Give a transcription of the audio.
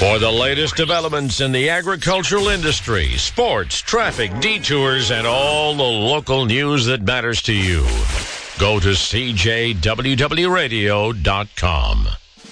For the latest developments in the agricultural industry, sports, traffic, detours, and all the local news that matters to you, go to CJWWRadio.com.